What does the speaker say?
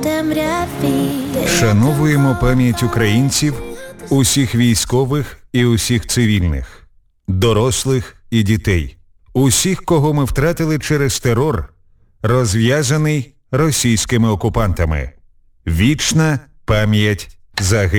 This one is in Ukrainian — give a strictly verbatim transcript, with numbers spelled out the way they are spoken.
Шановуємо пам'ять українців, усіх військових і усіх цивільних, дорослих і дітей, усіх, кого ми втратили через терор, розв'язаний російськими окупантами. Вічна пам'ять загиблих.